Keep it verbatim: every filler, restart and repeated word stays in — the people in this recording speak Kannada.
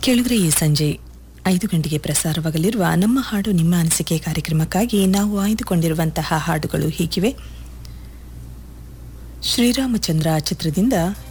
ಕೇಳಿದ್ರೆ ಈ ಸಂಜೆ ಐದು ಗಂಟೆಗೆ ಪ್ರಸಾರವಾಗಲಿರುವ ನಮ್ಮ ಹಾಡು ನಿಮ್ಮ ಅನಿಸಿಕೆ ಕಾರ್ಯಕ್ರಮಕ್ಕಾಗಿ ನಾವು ಆಯ್ದುಕೊಂಡಿರುವಂತಹ ಹಾಡುಗಳು ಹೀಗಿವೆ. ಶ್ರೀರಾಮಚಂದ್ರ ಚಿತ್ರದಿಂದ